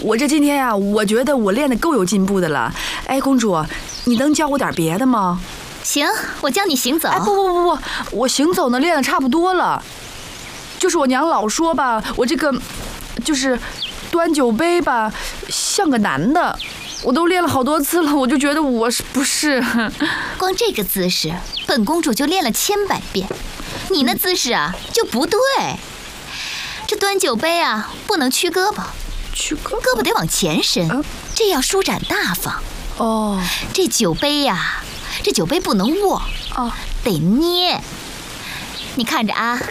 我这今天呀，我觉得我练得够有进步的了。哎，公主，你能教我点别的吗？ 行，我教你行走。 哎，不，我行走呢练得差不多了。就是我娘老说吧，我这个就是端酒杯吧，像个男的。我都练了好多次了，我就觉得我是不是？ 光这个姿势，本公主就练了千百遍。你那姿势啊，就不对。这端酒杯啊，不能屈胳膊，胳膊得往前伸，这样舒展大方。 哦， 这酒杯呀，这酒杯不能握，得捏。你看着啊。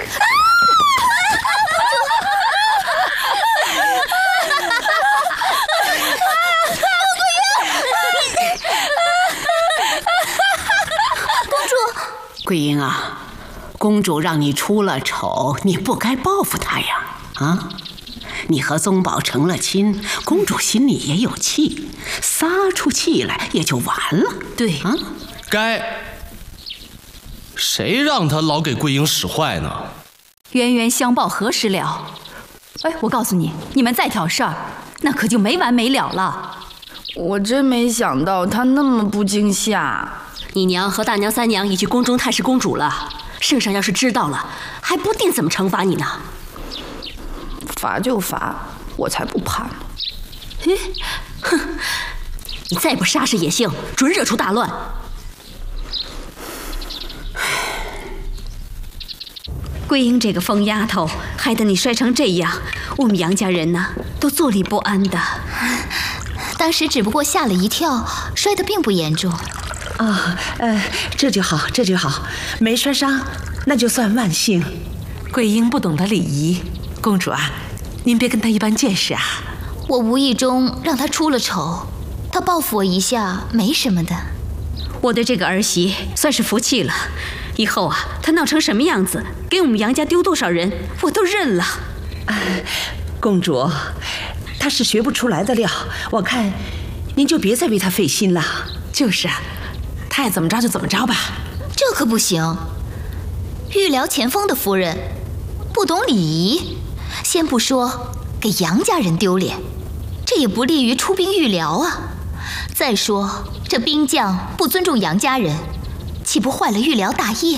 桂英啊，公主让你出了丑，你不该报复她呀！啊，你和宗保成了亲，公主心里也有气，撒出气来也就完了。 对啊， 该。谁让他老给桂英使坏呢？ 冤冤相报何时了？哎，我告诉你，你们再挑事儿，那可就没完没了了。 我真没想到他那么不惊吓。 你娘和大娘、三娘已去宫中探视公主了，圣上要是知道了，还不定怎么惩罚你呢。 罚就罚，我才不怕呢。 嘿，哼，你再不杀死野性，准惹出大乱。桂英这个疯丫头，害得你摔成这样，我们杨家人呢，都坐立不安的。 当时只不过吓了一跳，摔得并不严重。 这就好，这就好，没摔伤，那就算万幸。 桂英不懂得礼仪，公主啊，您别跟她一般见识啊。 我无意中让她出了丑，她报复我一下没什么的。 我对这个儿媳算是服气了，以后啊，她闹成什么样子，给我们杨家丢多少人，我都认了。 公主，她是学不出来的料，我看您就别再为她费心了。 就是啊，她爱怎么着就怎么着吧。 这可不行，御寮前锋的夫人不懂礼仪，先不说给杨家人丢脸，这也不利于出兵御寮啊。再说这兵将不尊重杨家人，岂不坏了御寮大业？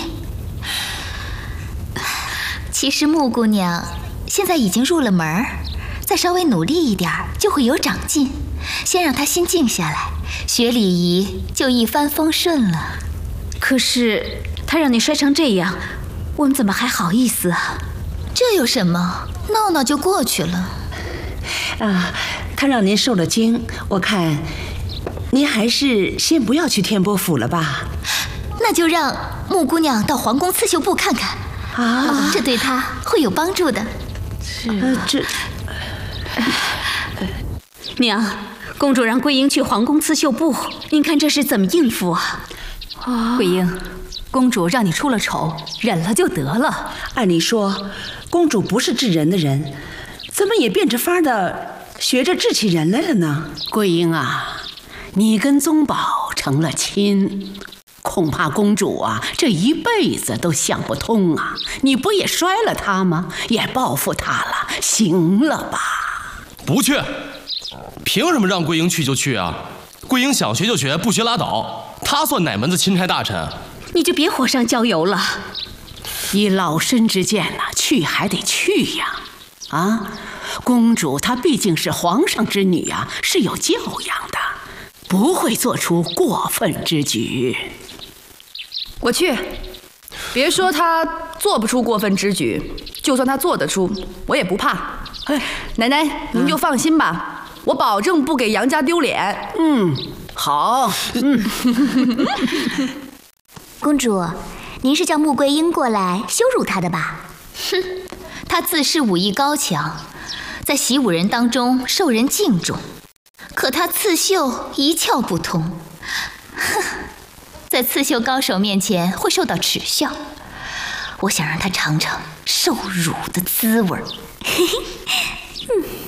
其实穆姑娘现在已经入了门，再稍微努力一点就会有长进。先让她心静下来，学礼仪就一帆风顺了。 可是她让你摔成这样，我们怎么还好意思啊？ 这有什么？闹闹就过去了。 她让您受了惊，我看您还是先不要去天波府了吧。 那就让穆姑娘到皇宫刺绣部看看啊，这对她会有帮助的。 娘，公主让桂英去皇宫刺绣部，您看这是怎么应付啊？ 桂英，公主让你出了丑，忍了就得了。 按理说，公主不是治人的人，怎么也变着法的学着治起人来了呢？ 桂英啊，你跟宗保成了亲，恐怕公主啊这一辈子都想不通啊！你不也摔了她吗？也报复她了，行了吧？ 不去，凭什么让桂英去就去啊？桂英想学就学，不学拉倒。她算哪门子钦差大臣？ 你就别火上浇油了。 以老身之见呐，去还得去呀！啊，公主她毕竟是皇上之女啊，是有教养的，不会做出过分之举。 我去，别说她做不出过分之举，就算她做得出，我也不怕。奶奶，您就放心吧，我保证不给杨家丢脸。 好。 公主，您是叫穆桂英过来羞辱她的吧？哼，她自恃武艺高强，在习武人当中受人敬重，可她刺绣一窍不通，哼，在刺绣高手面前会受到耻笑。我想让她尝尝受辱的滋味。嘿嘿。